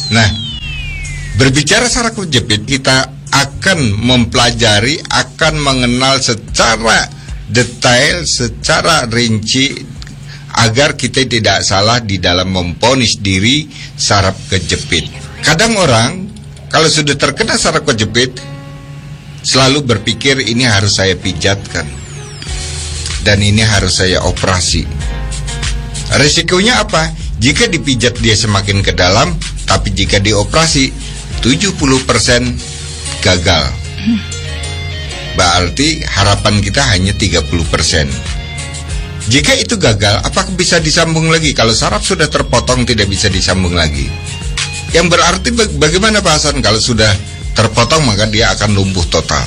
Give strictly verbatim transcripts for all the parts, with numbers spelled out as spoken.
Nah, berbicara saraf kejepit, kita akan mempelajari, akan mengenal secara detail, secara rinci, agar kita tidak salah di dalam memvonis diri saraf kejepit. Kadang orang kalau sudah terkena saraf kejepit selalu berpikir ini harus saya pijatkan dan ini harus saya operasi. Risikonya apa? Jika dipijat dia semakin ke dalam, tapi jika dioperasi tujuh puluh persen gagal. Berarti harapan kita hanya tiga puluh persen. Jika itu gagal, apakah bisa disambung lagi? Kalau saraf sudah terpotong tidak bisa disambung lagi. Yang berarti bagaimana Pak Hasan? Kalau sudah terpotong maka dia akan lumpuh total.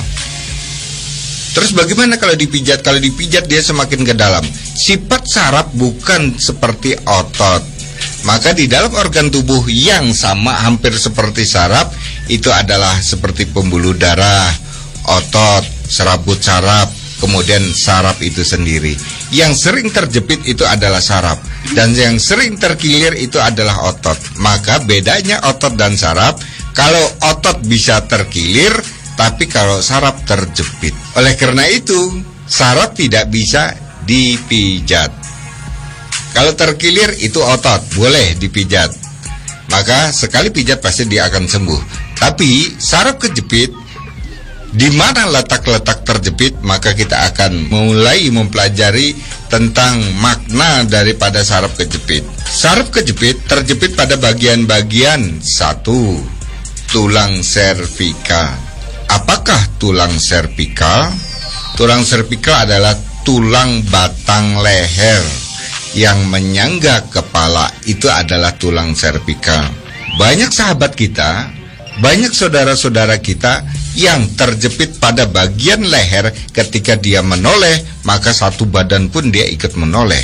Terus bagaimana kalau dipijat? Kalau dipijat dia semakin ke dalam. Sifat saraf bukan seperti otot. Maka di dalam organ tubuh yang sama hampir seperti saraf itu adalah seperti pembuluh darah, otot, serabut saraf, kemudian saraf itu sendiri. Yang sering terjepit itu adalah saraf, dan yang sering terkilir itu adalah otot. Maka bedanya otot dan saraf, kalau otot bisa terkilir, tapi kalau saraf terjepit. Oleh karena itu, saraf tidak bisa dipijat. Kalau terkilir itu otot, boleh dipijat. Maka sekali pijat pasti dia akan sembuh. Tapi saraf kejepit, di mana letak-letak terjepit, maka kita akan mulai mempelajari tentang makna daripada saraf kejepit. Saraf kejepit terjepit pada bagian-bagian satu, tulang servikal. Apakah tulang servikal? Tulang servikal adalah tulang batang leher yang menyangga kepala, itu adalah tulang servikal. Banyak sahabat kita, banyak saudara-saudara kita yang terjepit pada bagian leher. Ketika dia menoleh, maka satu badan pun dia ikut menoleh.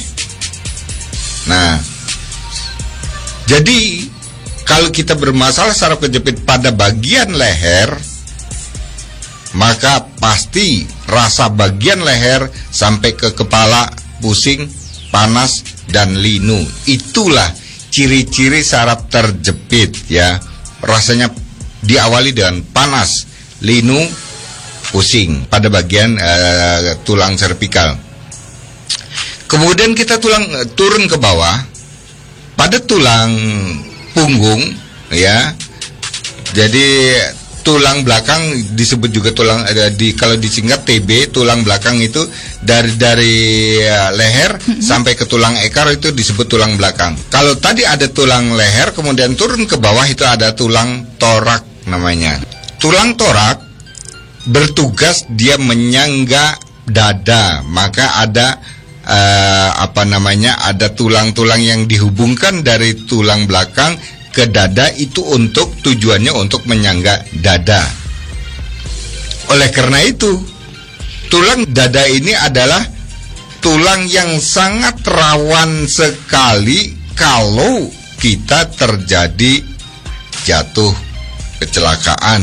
Nah, jadi kalau kita bermasalah saraf kejepit pada bagian leher, maka pasti rasa bagian leher sampai ke kepala pusing, panas, dan linu. Itulah ciri-ciri saraf terjepit ya. Rasanya diawali dengan panas, linu, pusing pada bagian uh, tulang servikal. Kemudian kita tulang uh, turun ke bawah pada tulang punggung ya. Jadi tulang belakang disebut juga tulang uh, di kalau disingkat T B, tulang belakang itu dari dari uh, leher mm-hmm. sampai ke tulang ekor itu disebut tulang belakang. Kalau tadi ada tulang leher kemudian turun ke bawah itu ada tulang torak namanya. Tulang torak bertugas dia menyangga dada, maka ada uh, apa namanya ada tulang-tulang yang dihubungkan dari tulang belakang ke dada, itu untuk tujuannya untuk menyangga dada. Oleh karena itu, tulang dada ini adalah tulang yang sangat rawan sekali kalau kita terjadi jatuh, kecelakaan.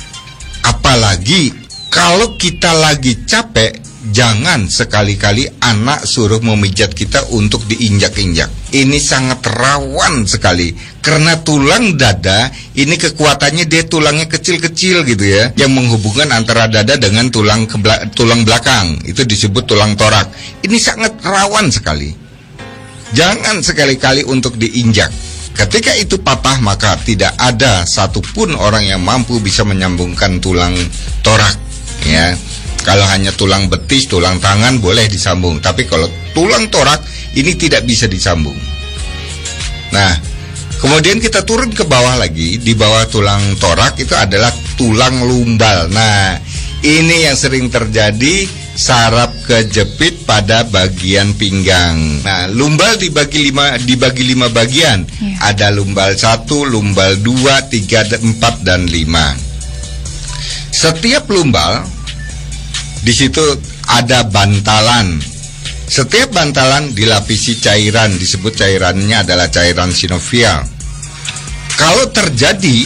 Apalagi kalau kita lagi capek, jangan sekali-kali anak suruh memijat kita untuk diinjak-injak. Ini sangat rawan sekali. Karena tulang dada ini kekuatannya dia tulangnya kecil-kecil gitu ya, yang menghubungkan antara dada dengan tulang kebla- tulang belakang. Itu disebut tulang torak. Ini sangat rawan sekali. Jangan sekali-kali untuk diinjak. Ketika itu patah, maka tidak ada satupun orang yang mampu bisa menyambungkan tulang torak ya. Kalau hanya tulang betis, tulang tangan boleh disambung, tapi kalau tulang torak ini tidak bisa disambung. Nah, kemudian kita turun ke bawah lagi, di bawah tulang torak itu adalah tulang lumbal. Nah, ini yang sering terjadi saraf kejepit pada bagian pinggang. Nah, lumbal dibagi lima, dibagi lima bagian. Ya. Ada lumbal satu, lumbal dua, tiga, empat, dan lima. Setiap lumbal di situ ada bantalan. Setiap bantalan dilapisi cairan, disebut cairannya adalah cairan sinovial. Kalau terjadi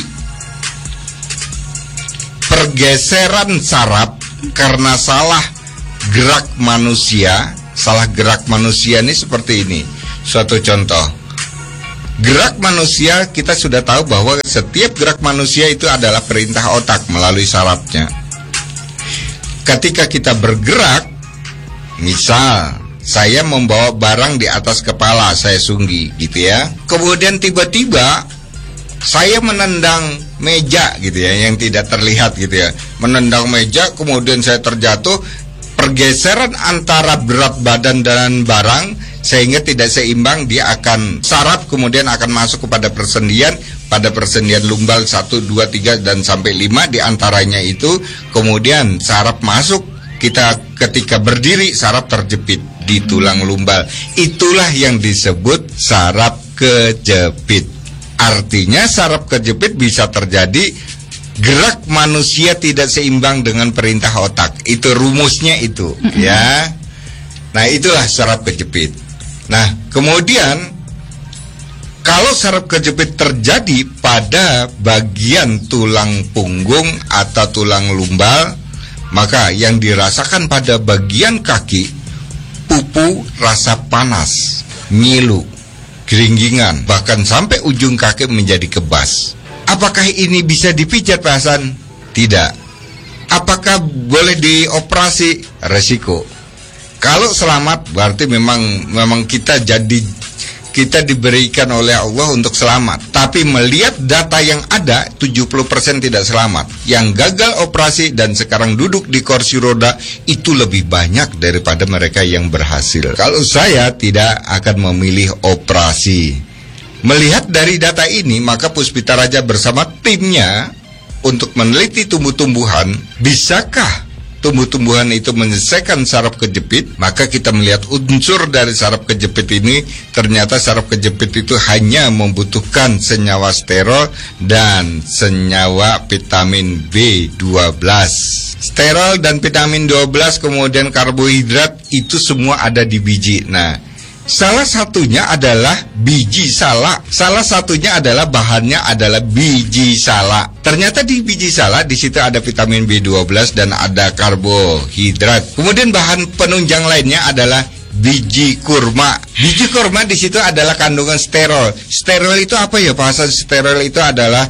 pergeseran saraf karena salah gerak manusia, salah gerak manusia ini seperti ini. Suatu contoh, Gerak manusia, kita sudah tahu bahwa setiap gerak manusia itu adalah perintah otak melalui sarafnya. Ketika kita bergerak, misal saya membawa barang di atas kepala saya Sunggi gitu ya, kemudian tiba-tiba saya menendang meja gitu ya, yang tidak terlihat gitu ya, menendang meja, kemudian saya terjatuh, pergeseran antara berat badan dan barang sehingga tidak seimbang, dia akan saraf kemudian akan masuk kepada persendian, pada persendian lumbal satu, dua, tiga dan sampai lima diantaranya itu, kemudian saraf masuk, kita ketika berdiri saraf terjepit di tulang lumbal, itulah yang disebut saraf kejepit. Artinya saraf kejepit bisa terjadi gerak manusia tidak seimbang dengan perintah otak. Itu rumusnya itu, mm-hmm. ya. Nah, itulah saraf kejepit. Nah, kemudian kalau saraf kejepit terjadi pada bagian tulang punggung atau tulang lumbal, maka yang dirasakan pada bagian kaki, pupu rasa panas, ngilu, geringgingan, bahkan sampai ujung kaki menjadi kebas. Apakah ini bisa dipijat, Pak Hasan? Tidak. Apakah boleh dioperasi? Resiko. Kalau selamat berarti memang memang kita jadi kita diberikan oleh Allah untuk selamat. Tapi melihat data yang ada, tujuh puluh persen tidak selamat. Yang gagal operasi dan sekarang duduk di kursi roda itu lebih banyak daripada mereka yang berhasil. Kalau saya tidak akan memilih operasi. Melihat dari data ini, maka Puspita Raja bersama timnya untuk meneliti tumbuh-tumbuhan, bisakah tumbuh-tumbuhan itu menyelesaikan saraf kejepit? Maka kita melihat unsur dari saraf kejepit ini, ternyata saraf kejepit itu hanya membutuhkan senyawa sterol dan senyawa vitamin B dua belas. Sterol dan vitamin dua belas, kemudian karbohidrat, itu semua ada di biji. Nah, salah satunya adalah biji salak. Salah satunya adalah bahannya adalah biji salak. Ternyata di biji salak di situ ada vitamin B dua belas dan ada karbohidrat. Kemudian bahan penunjang lainnya adalah biji kurma. Biji kurma di situ adalah kandungan sterol. Sterol itu apa ya, Pak Hasan? Sterol itu adalah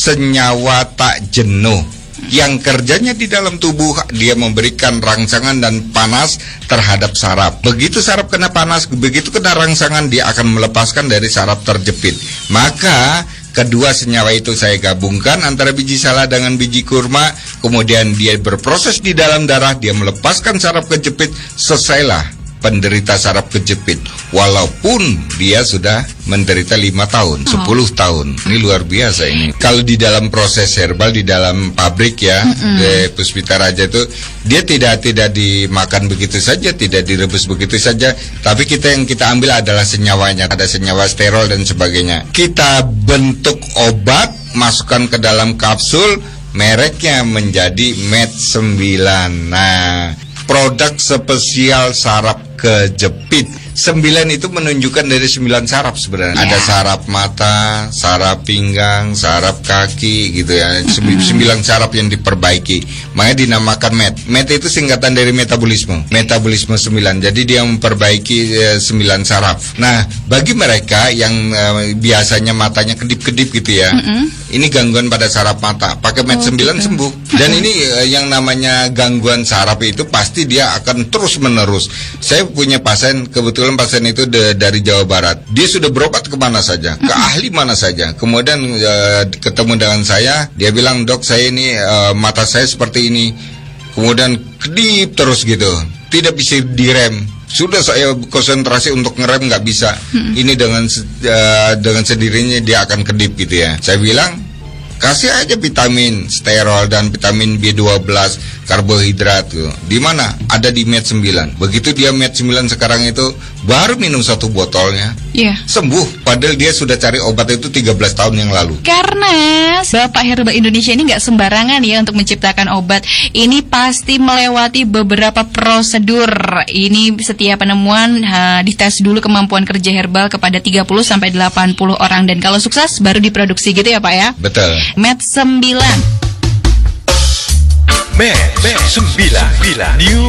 senyawa tak jenuh, yang kerjanya di dalam tubuh, dia memberikan rangsangan dan panas terhadap saraf. Begitu saraf kena panas, begitu kena rangsangan, dia akan melepaskan dari saraf terjepit. Maka kedua senyawa itu saya gabungkan antara biji salak dengan biji kurma, kemudian dia berproses di dalam darah, dia melepaskan saraf kejepit, selesailah penderita saraf kejepit, walaupun dia sudah menderita lima tahun, sepuluh tahun. Ini luar biasa ini. Kalau di dalam proses herbal, di dalam pabrik ya, mm-hmm. di Puspita Raja itu, dia tidak tidak dimakan begitu saja, tidak direbus begitu saja, tapi kita yang kita ambil adalah senyawanya, ada senyawa sterol dan sebagainya. Kita bentuk obat, masukkan ke dalam kapsul, mereknya menjadi Med sembilan. Nah, produk spesial saraf kejepit. Sembilan itu menunjukkan dari sembilan saraf sebenarnya. Yeah. Ada saraf mata, saraf pinggang, saraf kaki gitu ya. Sembilan, mm-hmm. sembilan saraf yang diperbaiki. Makanya dinamakan Med. Med itu singkatan dari metabolisme. Metabolisme sembilan. Jadi dia memperbaiki eh, sembilan saraf. Nah, bagi mereka yang eh, biasanya matanya kedip-kedip gitu ya. Mm-hmm. Ini gangguan pada saraf mata. Pakai Med oh, sembilan gitu. Sembuh. Dan ini eh, yang namanya gangguan saraf itu pasti dia akan terus menerus. Saya punya pasien, kebetulan pasien itu de, dari Jawa Barat. Dia sudah berobat kemana saja, ke ahli mana saja. Kemudian uh, ketemu dengan saya, dia bilang, dok saya ini uh, mata saya seperti ini. Kemudian kedip terus gitu, tidak bisa direm. Sudah saya konsentrasi untuk ngerem nggak bisa. Hmm. Ini dengan uh, dengan sendirinya dia akan kedip gitu ya. Saya bilang, kasih aja vitamin sterol dan vitamin B dua belas, karbohidrat tuh. Di mana? Ada di Med sembilan. Begitu dia Med sembilan sekarang itu baru minum satu botolnya. Iya. Yeah. Sembuh. Padahal dia sudah cari obat itu tiga belas tahun yang lalu. Karena Bapak Herbal Indonesia ini nggak sembarangan ya untuk menciptakan obat. Ini pasti melewati beberapa prosedur. Ini setiap penemuan ha, dites dulu kemampuan kerja herbal kepada tiga puluh sampai delapan puluh orang, dan kalau sukses baru diproduksi gitu ya Pak ya. Betul. Med sembilan. Med sembilan. New